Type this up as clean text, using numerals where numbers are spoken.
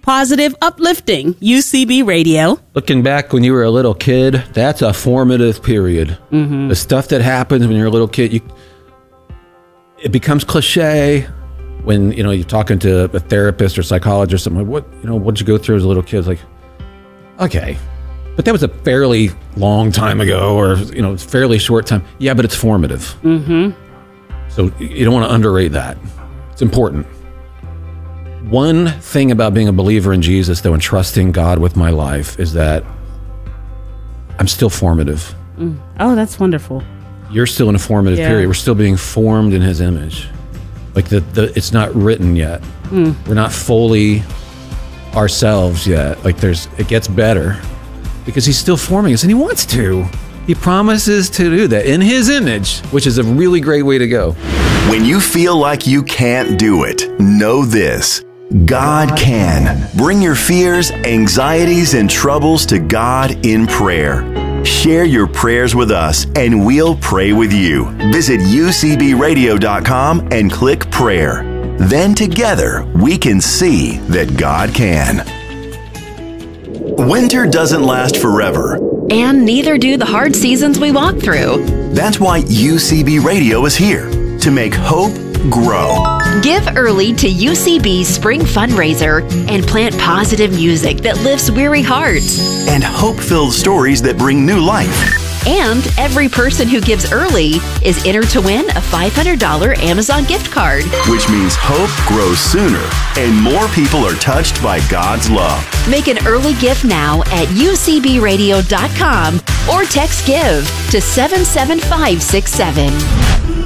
positive, uplifting UCB Radio. Looking back when you were a little kid, that's a formative period. The stuff that happens when you're a little kid, it becomes cliche when you're talking to a therapist or psychologist or something. What'd you go through as a little kid? It's like, okay, but that was a fairly long time ago, or fairly short time. Yeah, but it's formative. So you don't want to underrate that. It's important. One thing about being a believer in Jesus, though, and trusting God with my life, is that I'm still formative. Oh, that's wonderful. You're still in a formative period. We're still being formed in His image. Like it's not written yet. We're not fully ourselves yet. Like it gets better because He's still forming us, and He wants to. He promises to do that in His image, which is a really great way to go. When you feel like you can't do it, know this: God can. Bring your fears, anxieties, and troubles to God in prayer. Share your prayers with us, and we'll pray with you. Visit ucbradio.com and click prayer. Then together, we can see that God can. Winter doesn't last forever. And neither do the hard seasons we walk through. That's why UCB Radio is here, to make hope grow. Give early to UCB's spring fundraiser and plant positive music that lifts weary hearts. And hope-filled stories that bring new life. And every person who gives early is entered to win a $500 Amazon gift card. Which means hope grows sooner and more people are touched by God's love. Make an early gift now at ucbradio.com or text GIVE to 77567.